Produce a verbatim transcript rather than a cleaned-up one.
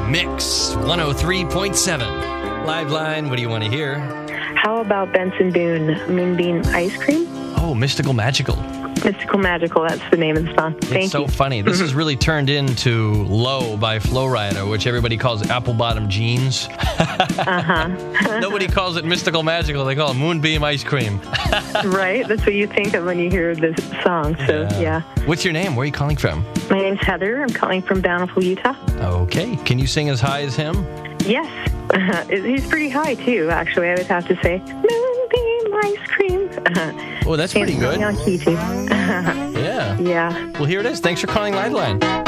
Mix one oh three point seven. Live line, what do you want to hear? How about Benson Boone, Moonbeam Ice Cream? Oh, Mystical Magical. Mystical Magical, that's the name of the song. Thank it's so you. funny. This has really turned into Low by Flo Rida, which everybody calls apple bottom jeans. Uh-huh. Nobody calls it Mystical Magical. They call it Moonbeam Ice Cream. Right? That's what you think of when you hear this song. So, yeah. yeah. What's your name? Where are you calling from? My name's Heather. I'm calling from Bountiful, Utah. Okay. Can you sing as high as him? Yes. Uh, he's pretty high, too, actually, I would have to say. Moonbeam Ice Cream. Oh, that's pretty good. On key, too. Yeah. Yeah. Well, here it is. Thanks for calling Liveline.